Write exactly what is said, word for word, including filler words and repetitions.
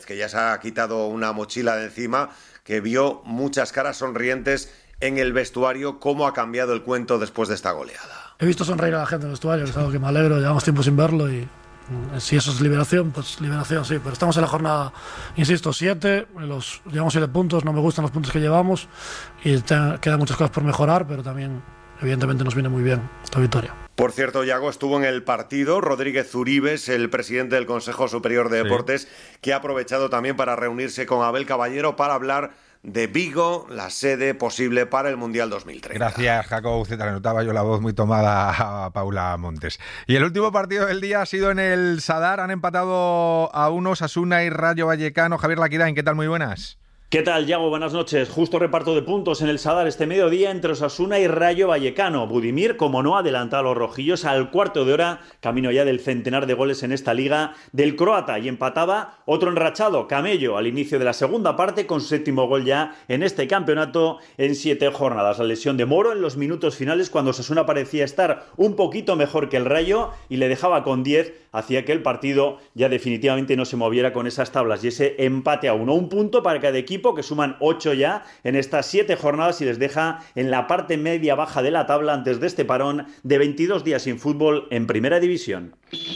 que ya se ha quitado una mochila de encima, que vio muchas caras sonrientes en el vestuario. ¿Cómo ha cambiado el cuento después de esta goleada? He visto sonreír a la gente en el vestuario, es algo que me alegro, llevamos tiempo sin verlo y si eso es liberación, pues liberación sí, pero estamos en la jornada, insisto, siete, los, llevamos siete puntos, no me gustan los puntos que llevamos y te, quedan muchas cosas por mejorar, pero también evidentemente nos viene muy bien esta victoria. Por cierto, Yago, estuvo en el partido Rodríguez Uribes, el presidente del Consejo Superior de Deportes, sí, que ha aprovechado también para reunirse con Abel Caballero para hablar de Vigo, la sede posible para el Mundial dos mil treinta. Gracias, Jacob. Se te notaba yo la voz muy tomada a Paula Montes. Y el último partido del día ha sido en el Sadar. Han empatado a uno Osasuna y Rayo Vallecano. Javier Laquirain, ¿qué tal? Muy buenas. ¿Qué tal, Yago? Buenas noches. Justo reparto de puntos en el Sadar este mediodía entre Osasuna y Rayo Vallecano. Budimir, como no, adelanta a los rojillos al cuarto de hora, camino ya del centenar de goles en esta liga del croata, y empataba otro enrachado, Camello, al inicio de la segunda parte con su séptimo gol ya en este campeonato en siete jornadas. La lesión de Moro en los minutos finales, cuando Osasuna parecía estar un poquito mejor que el Rayo y le dejaba con diez, hacía que el partido ya definitivamente no se moviera con esas tablas, y ese empate a uno, un punto para cada equipo, que suman ocho ya en estas siete jornadas y les deja en la parte media baja de la tabla antes de este parón de veintidós días sin fútbol en Primera División.